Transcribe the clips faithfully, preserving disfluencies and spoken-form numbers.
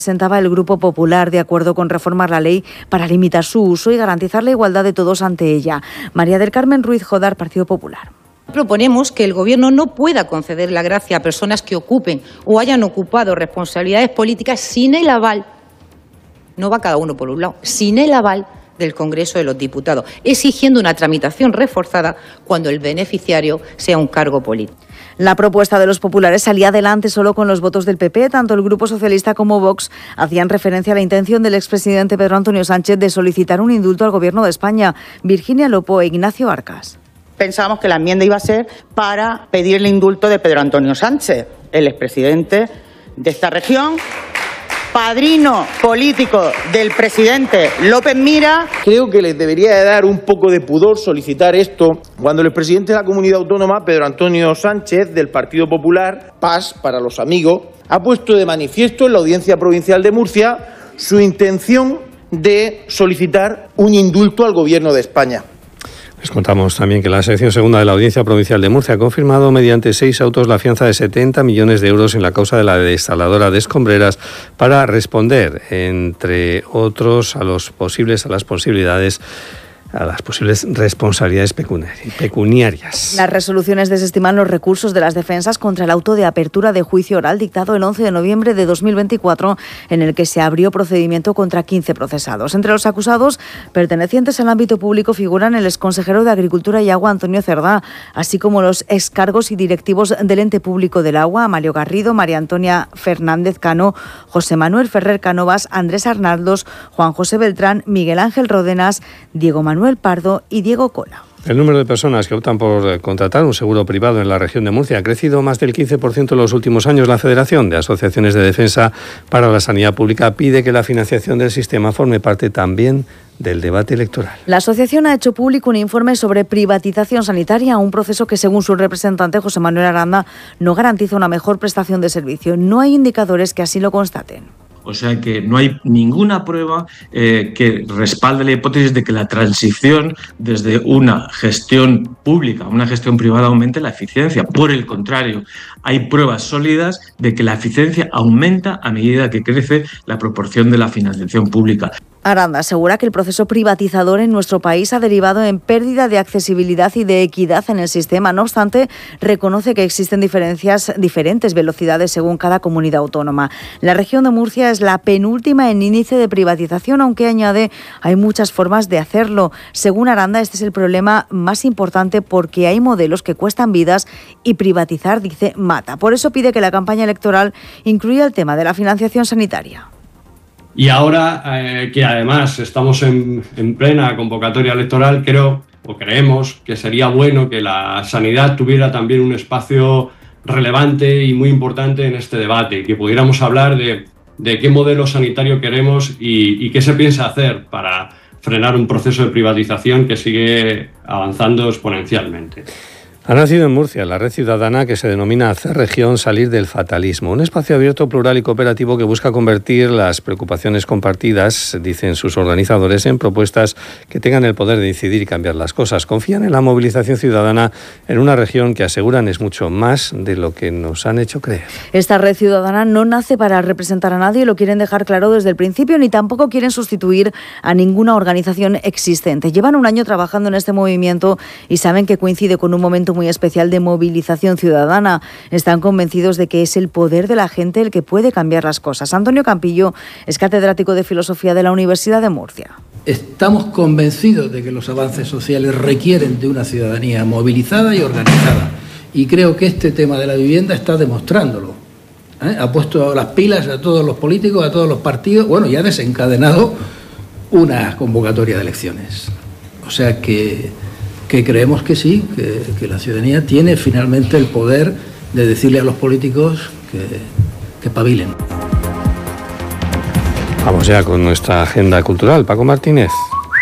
Presentaba el Grupo Popular, de acuerdo con reformar la ley para limitar su uso y garantizar la igualdad de todos ante ella. María del Carmen Ruiz Jodar, Partido Popular. Proponemos que el Gobierno no pueda conceder la gracia a personas que ocupen o hayan ocupado responsabilidades políticas sin el aval, no va cada uno por un lado, sin el aval del Congreso de los Diputados, exigiendo una tramitación reforzada cuando el beneficiario sea un cargo político. La propuesta de los populares salía adelante solo con los votos del P P. Tanto el Grupo Socialista como Vox hacían referencia a la intención del expresidente Pedro Antonio Sánchez de solicitar un indulto al Gobierno de España. Virginia Lopo e Ignacio Arcas. Pensábamos que la enmienda iba a ser para pedir el indulto de Pedro Antonio Sánchez, el expresidente de esta región, padrino político del presidente López Mira. Creo que les debería de dar un poco de pudor solicitar esto cuando el presidente de la comunidad autónoma, Pedro Antonio Sánchez, del Partido Popular, Paz para los amigos, ha puesto de manifiesto en la Audiencia Provincial de Murcia su intención de solicitar un indulto al Gobierno de España. Les contamos también que la sección segunda de la Audiencia Provincial de Murcia ha confirmado mediante seis autos la fianza de setenta millones de euros en la causa de la desaladora de Escombreras para responder, entre otros, a los posibles, a las posibilidades a las posibles responsabilidades pecuniarias. Las resoluciones desestiman los recursos de las defensas contra el auto de apertura de juicio oral dictado el once de noviembre de dos mil veinticuatro, en el que se abrió procedimiento contra quince procesados. Entre los acusados pertenecientes al ámbito público figuran el exconsejero de Agricultura y Agua, Antonio Cerdá, así como los excargos y directivos del ente público del agua, Amalio Garrido, María Antonia Fernández Cano, José Manuel Ferrer Cánovas, Andrés Arnaldos, Juan José Beltrán, Miguel Ángel Ródenas, Diego Manuel Manuel Pardo y Diego Cola. El número de personas que optan por contratar un seguro privado en la región de Murcia ha crecido más del quince por ciento en los últimos años. La Federación de Asociaciones de Defensa para la Sanidad Pública pide que la financiación del sistema forme parte también del debate electoral. La asociación ha hecho público un informe sobre privatización sanitaria, un proceso que, según su representante José Manuel Aranda, no garantiza una mejor prestación de servicio. No hay indicadores que así lo constaten. O sea que no hay ninguna prueba eh, que respalde la hipótesis de que la transición desde una gestión pública a una gestión privada aumente la eficiencia. Por el contrario, hay pruebas sólidas de que la eficiencia aumenta a medida que crece la proporción de la financiación pública. Aranda asegura que el proceso privatizador en nuestro país ha derivado en pérdida de accesibilidad y de equidad en el sistema. No obstante, reconoce que existen diferencias, diferentes velocidades según cada comunidad autónoma. La región de Murcia es la penúltima en índice de privatización, aunque añade hay muchas formas de hacerlo. Según Aranda, este es el problema más importante porque hay modelos que cuestan vidas y privatizar, dice, mata. Por eso pide que la campaña electoral incluya el tema de la financiación sanitaria. Y ahora eh, que además estamos en, en plena convocatoria electoral, creo o creemos que sería bueno que la sanidad tuviera también un espacio relevante y muy importante en este debate, que pudiéramos hablar de, de qué modelo sanitario queremos y, y qué se piensa hacer para frenar un proceso de privatización que sigue avanzando exponencialmente. Ha nacido en Murcia la Red Ciudadana, que se denomina Hacer Región, Salir del Fatalismo, un espacio abierto, plural y cooperativo que busca convertir las preocupaciones compartidas, dicen sus organizadores, en propuestas que tengan el poder de incidir y cambiar las cosas. Confían en la movilización ciudadana en una región que aseguran es mucho más de lo que nos han hecho creer. Esta Red Ciudadana no nace para representar a nadie, lo quieren dejar claro desde el principio, ni tampoco quieren sustituir a ninguna organización existente. Llevan un año trabajando en este movimiento y saben que coincide con un momento muy especial de movilización ciudadana. Están convencidos de que es el poder de la gente el que puede cambiar las cosas. Antonio Campillo es catedrático de Filosofía de la Universidad de Murcia. Estamos convencidos de que los avances sociales requieren de una ciudadanía movilizada y organizada. Y creo que este tema de la vivienda está demostrándolo. ¿Eh? Ha puesto las pilas a todos los políticos, a todos los partidos, bueno, y ha desencadenado una convocatoria de elecciones. O sea que que creemos que sí, que, que la ciudadanía tiene finalmente el poder de decirle a los políticos que, que pabilen. Vamos ya con nuestra agenda cultural. Paco Martínez.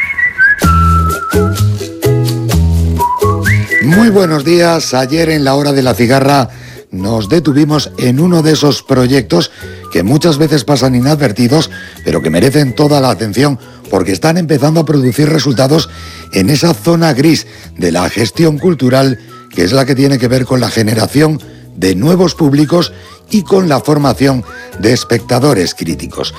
Muy buenos días. Ayer en la hora de la cigarra nos detuvimos en uno de esos proyectos que muchas veces pasan inadvertidos, pero que merecen toda la atención porque están empezando a producir resultados en esa zona gris de la gestión cultural, que es la que tiene que ver con la generación de nuevos públicos y con la formación de espectadores críticos.